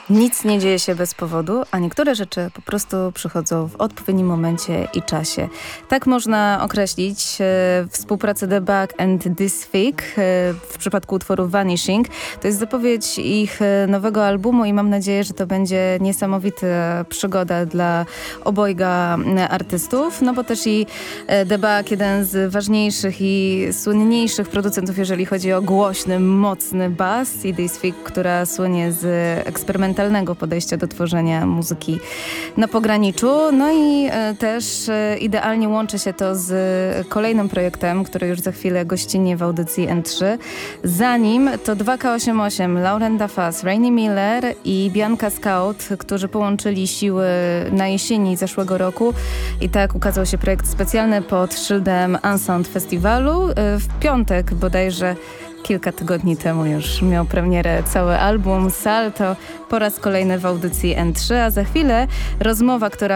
Nic nie dzieje się bez powodu, a niektóre rzeczy po prostu przychodzą w odpowiednim momencie i czasie. Tak można określić współpracę The Bug and This Fake w przypadku utworu Vanishing. To jest zapowiedź ich nowego albumu i mam nadzieję, że to będzie niesamowita przygoda dla obojga artystów, no bo też i The Bug, jeden z ważniejszych i słynniejszych producentów, jeżeli chodzi o głośny, mocny bas, i This Fake, która słynie z eksperymentalnego podejścia do tworzenia muzyki na pograniczu. No i też idealnie łączy się to z kolejnym projektem, który już za chwilę gościnnie w audycji N3. Zanim to 2K88, Lauren Dafas, Rainy Miller i Bianca Scout, którzy połączyli siły na jesieni zeszłego roku i tak ukazał się projekt specjalny pod szyldem Unsound Festiwalu. W piątek bodajże kilka tygodni temu już miał premierę cały album Salto po raz kolejny w audycji N3, a za chwilę rozmowa, która